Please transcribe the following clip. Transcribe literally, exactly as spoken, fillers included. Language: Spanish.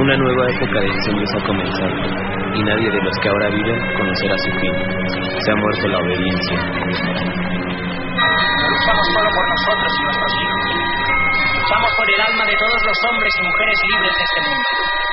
Una nueva época de incendios ha comenzado, y nadie de los que ahora viven conocerá su fin. Se ha muerto la obediencia. No luchamos solo por nosotros y nuestros hijos. Luchamos por el alma de todos los hombres y mujeres libres de este mundo.